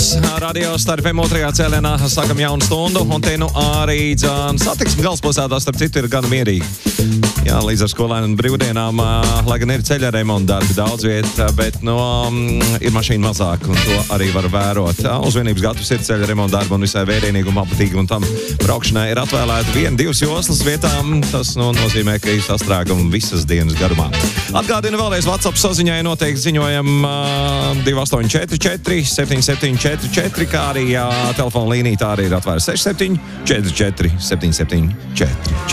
Radio Star FM otrajā cēlienā sākam jaunu stundu, un te nu arī satiksme galvaspilsētā starp citu ir gan mierīgi. Jā, līdz ar skolēnu un brīvdienām, lai gan ir ceļa remonta darbi daudz vieta, bet ir mašīna mazāk, un to arī var vērot. Uzvienības gatavs ir ceļa remonta darba un visai vērienīgi un apatīgi, un tam braukšanai ir atvēlēta 1-2 joslas vietām. Tas nozīmē, ka ir sastrēgumi visas dienas garumā. Atgādinu vēlreiz WhatsApp saziņai noteikti ziņojam 2844 7744, kā arī telefona līnija tā arī ir atvērta 67 44 774.